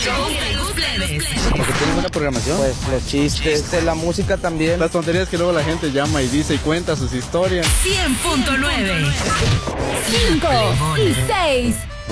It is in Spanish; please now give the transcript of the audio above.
Porque tiene buena programación. Pues los chistes, la música también. Las tonterías que luego la gente llama y dice y cuenta sus historias. 100.9. 5 y 6.